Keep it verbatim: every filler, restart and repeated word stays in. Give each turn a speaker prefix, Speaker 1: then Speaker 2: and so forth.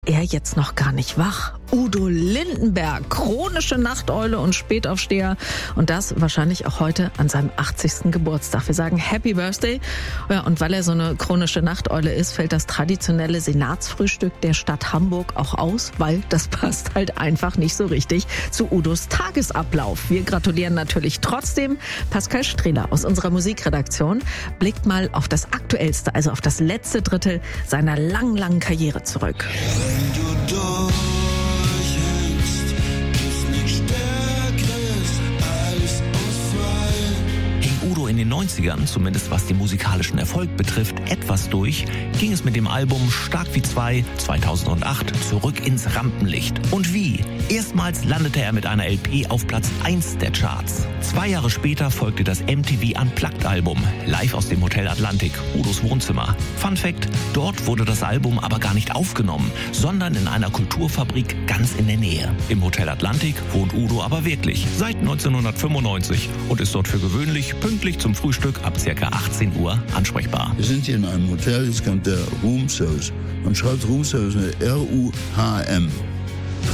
Speaker 1: Er jetzt noch gar nicht wach. Udo Lindenberg, chronische Nachteule und Spätaufsteher. Und das wahrscheinlich auch heute an seinem achtzigsten Geburtstag. Wir sagen Happy Birthday. Ja, und weil er so eine chronische Nachteule ist, fällt das traditionelle Senatsfrühstück der Stadt Hamburg auch aus, weil das passt halt einfach nicht so richtig zu Udos Tagesablauf. Wir gratulieren natürlich trotzdem. Pascal Strehler aus unserer Musikredaktion blickt mal auf das Aktuellste, also auf das letzte Drittel seiner langen, langen Karriere zurück.
Speaker 2: Wenn du durchhängst, gibt's nichts Stärkeres als ausfallen.
Speaker 3: Hing Udo in den neunzigern, zumindest was den musikalischen Erfolg betrifft, etwas durch, ging es mit dem Album Stark wie zwei zweitausendacht zurück ins Rampenlicht. Und wie? Erstmals landete er mit einer L P auf Platz eins der Charts. Zwei Jahre später folgte das M T V Unplugged-Album, live aus dem Hotel Atlantik, Udos Wohnzimmer. Fun Fact, dort wurde das Album aber gar nicht aufgenommen, sondern in einer Kulturfabrik ganz in der Nähe. Im Hotel Atlantik wohnt Udo aber wirklich seit neunzehnhundertfünfundneunzig und ist dort für gewöhnlich pünktlich zum Frühstück ab ca. achtzehn Uhr ansprechbar.
Speaker 2: Wir sind hier in einem Hotel, jetzt kommt der Room Service. Man schreibt Room Service mit R U H M.